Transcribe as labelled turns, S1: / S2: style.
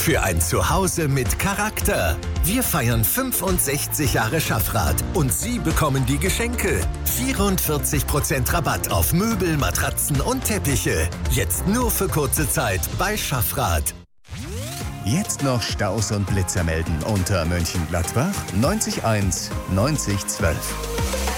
S1: Für ein Zuhause mit Charakter. Wir feiern 65 Jahre Schaffrath und Sie bekommen die Geschenke. 44% Rabatt auf Möbel, Matratzen und Teppiche. Jetzt nur für kurze Zeit bei Schaffrath.
S2: Jetzt noch Staus und Blitzer melden unter Mönchengladbach 90 1 90 12.